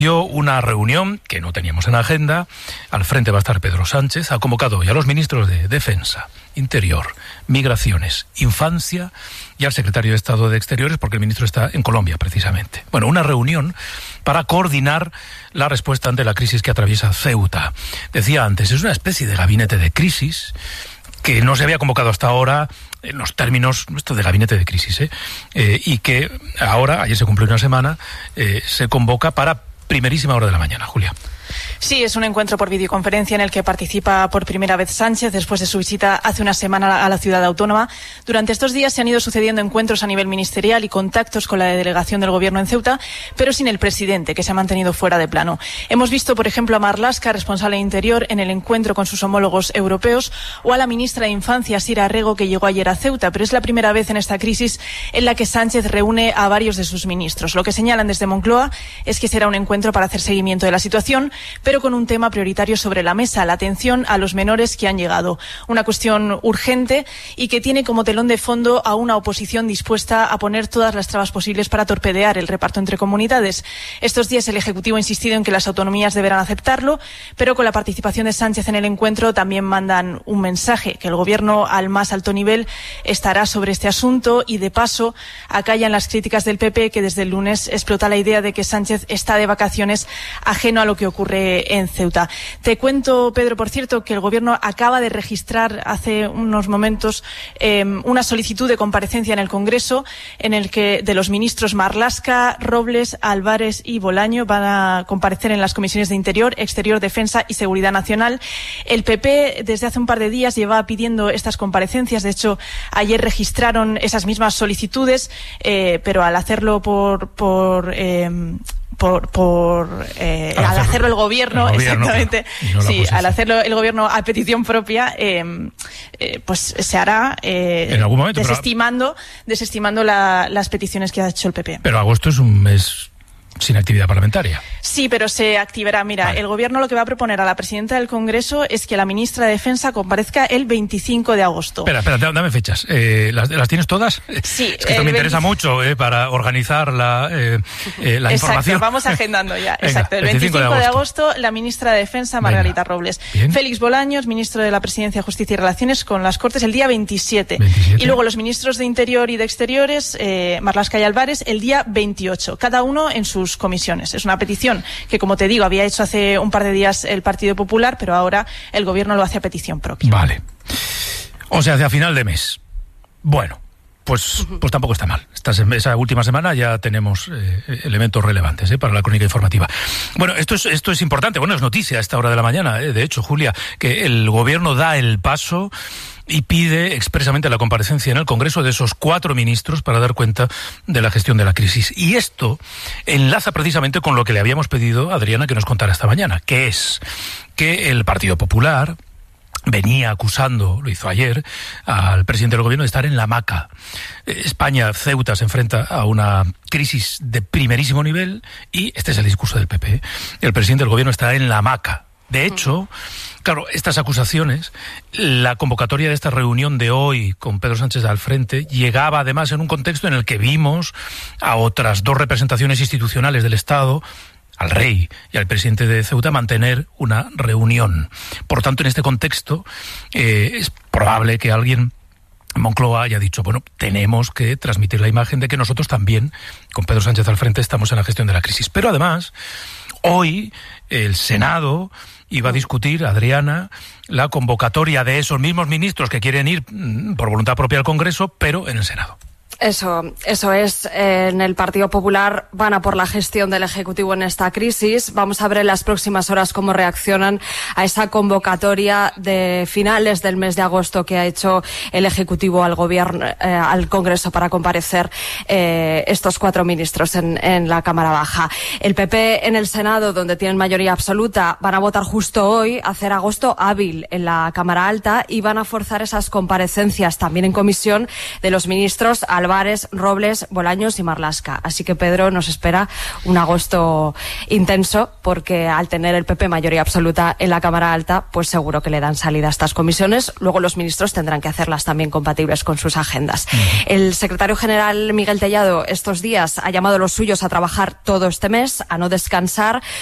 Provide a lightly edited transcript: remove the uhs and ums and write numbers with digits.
Una reunión que no teníamos en la agenda. Al frente va a estar Pedro Sánchez. Ha convocado hoy a los ministros de Defensa, Interior, Migraciones, Infancia y al secretario de Estado de Exteriores, porque el ministro está en Colombia, precisamente. Bueno, una reunión para coordinar la respuesta ante la crisis que atraviesa Ceuta. Decía antes, es una especie de gabinete de crisis que no se había convocado hasta ahora en los términos, esto de gabinete de crisis, y que ahora, ayer se cumplió una semana, se convoca para primerísima hora de la mañana, Julia. Sí, es un encuentro por videoconferencia en el que participa por primera vez Sánchez después de su visita hace una semana a la ciudad autónoma. Durante estos días se han ido sucediendo encuentros a nivel ministerial y contactos con la delegación del Gobierno en Ceuta, pero sin el presidente, que se ha mantenido fuera de plano. Hemos visto, por ejemplo, a Marlaska, responsable de Interior, en el encuentro con sus homólogos europeos, o a la ministra de Infancia, Sira Rego, que llegó ayer a Ceuta, pero es la primera vez en esta crisis en la que Sánchez reúne a varios de sus ministros. Lo que señalan desde Moncloa es que será un encuentro para hacer seguimiento de la situación, pero con un tema prioritario sobre la mesa, la atención a los menores que han llegado. Una cuestión urgente y que tiene como telón de fondo a una oposición dispuesta a poner todas las trabas posibles para torpedear el reparto entre comunidades. Estos días el Ejecutivo ha insistido en que las autonomías deberán aceptarlo, pero con la participación de Sánchez en el encuentro también mandan un mensaje, que el Gobierno al más alto nivel estará sobre este asunto y, de paso, acallan las críticas del PP, que desde el lunes explota la idea de que Sánchez está de vacaciones, ajeno a lo que ocurre en Ceuta. Te cuento, Pedro, por cierto, que el Gobierno acaba de registrar hace unos momentos una solicitud de comparecencia en el Congreso en el que de los ministros Marlaska, Robles, Álvarez y Bolaño van a comparecer en las comisiones de Interior, Exterior, Defensa y Seguridad Nacional. El PP desde hace un par de días lleva pidiendo estas comparecencias. De hecho, ayer registraron esas mismas solicitudes, pero al hacerlo al hacerlo el gobierno, exactamente, no sí, al hacerlo el gobierno a petición propia, pues se hará en algún momento, desestimando las peticiones que ha hecho el PP. Pero agosto es un mes sin actividad parlamentaria. Sí, pero se activará. Mira, vale. El Gobierno lo que va a proponer a la presidenta del Congreso es que la ministra de Defensa comparezca el 25 de agosto. Espera, dame fechas. ¿Las tienes todas? Sí. Es que esto me interesa mucho para organizar la Exacto, información. Vamos agendando ya. Venga, exacto. El 25 de agosto, la ministra de Defensa, Margarita Robles. Bien. Félix Bolaños, ministro de la Presidencia, Justicia y Relaciones con las Cortes, el día 27. Y luego los ministros de Interior y de Exteriores, Marlaska y Álvarez, el día 28. Cada uno en sus comisiones. Es una petición que, como te digo, había hecho hace un par de días el Partido Popular, pero ahora el Gobierno lo hace a petición propia. Vale. O sea, hacia final de mes. Bueno, pues tampoco está mal. Esa última semana ya tenemos elementos relevantes para la crónica informativa. Bueno, esto es importante. Bueno, es noticia a esta hora de la mañana. De hecho, Julia, que el Gobierno da el paso y pide expresamente la comparecencia en el Congreso de esos 4 ministros para dar cuenta de la gestión de la crisis. Y esto enlaza precisamente con lo que le habíamos pedido a Adriana que nos contara esta mañana, que es que el Partido Popular venía acusando, lo hizo ayer, al presidente del Gobierno de estar en la hamaca. Ceuta se enfrenta a una crisis de primerísimo nivel y este es el discurso del PP. El presidente del Gobierno está en la hamaca. De hecho, claro, estas acusaciones, la convocatoria de esta reunión de hoy con Pedro Sánchez al frente llegaba además en un contexto en el que vimos a otras 2 representaciones institucionales del Estado, al rey y al presidente de Ceuta, mantener una reunión. Por tanto, en este contexto es probable que alguien en Moncloa haya dicho, bueno, tenemos que transmitir la imagen de que nosotros también, con Pedro Sánchez al frente, estamos en la gestión de la crisis. Pero además, hoy el Senado iba a discutir, Adriana, la convocatoria de esos mismos ministros que quieren ir por voluntad propia al Congreso, pero en el Senado. Eso es. En el Partido Popular van a por la gestión del Ejecutivo en esta crisis. Vamos a ver en las próximas horas cómo reaccionan a esa convocatoria de finales del mes de agosto que ha hecho el Ejecutivo al Gobierno, al Congreso para comparecer estos 4 ministros en la Cámara Baja. El PP en el Senado, donde tienen mayoría absoluta, van a votar justo hoy, hacer agosto hábil en la Cámara Alta y van a forzar esas comparecencias también en comisión de los ministros Álvarez, Nevares, Robles, Bolaños y Marlaska. Así que, Pedro, nos espera un agosto intenso, porque al tener el PP mayoría absoluta en la Cámara Alta, pues seguro que le dan salida a estas comisiones. Luego los ministros tendrán que hacerlas también compatibles con sus agendas. El secretario general Miguel Tellado estos días ha llamado a los suyos a trabajar todo este mes, a no descansar.